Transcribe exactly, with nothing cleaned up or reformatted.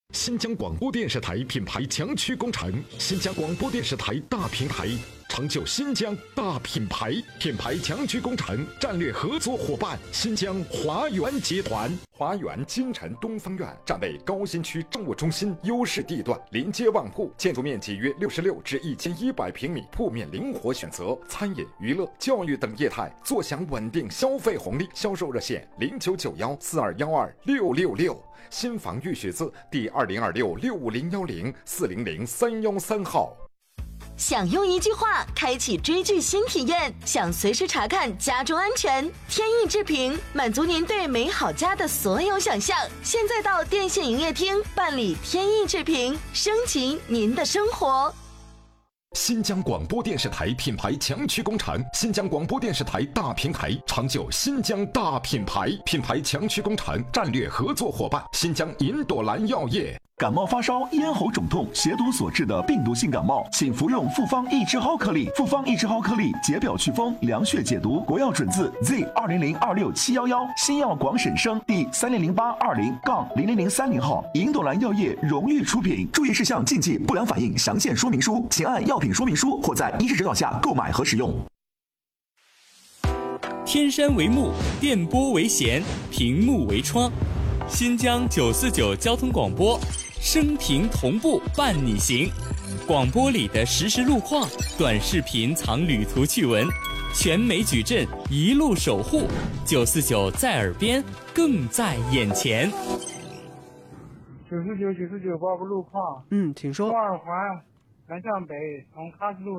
新疆广播电视台品牌强驱工程，新疆广播电视台大平台，成就新疆大品牌。品牌强驱工程战略合作伙伴：新疆华源集团。华源金城东方院站位高新区政务中心优势地段，临街旺铺，建筑面积约六十六至一千一百平米，铺面灵活选择，餐饮、娱乐、教育等业态坐享稳定消费红利。销售热线：零九九幺四二幺二六六六。新房预许字第二零二六六五零幺零四零零三幺三号。 想用一句话开启追剧新体验，想随时查看家中安全，天翼智屏满足您对美好家的所有想象。现在到电信营业厅办理天翼智屏，升级您的生活。 新疆广播电视台品牌强驱工程，新疆广播电视台大平台，成就新疆大品牌。品牌强驱工程战略合作伙伴：新疆银朵兰药业。 感冒发烧、咽喉肿痛、血毒所致的病毒性感冒，请服用复方益智蒿颗粒。复方益智蒿颗粒解表祛风、凉血解毒，国药准字 Z 二零零二六七幺幺，新药广审生第三零零八二零杠零零零三零号，银朵兰药业荣誉出品。注意事项、禁忌、不良反应详见说明书，请按药品说明书或在医师指导下购买和使用。 天山为幕，电波为弦，屏幕为窗。新疆九四九交通广播，声屏同步伴你行。广播里的实时路况，短视频藏旅途趣闻，全美矩阵一路守护。九四九在耳边，更在眼前。 九四九九四九报个路况。 嗯，请说。 东二环南向北，从喀斯路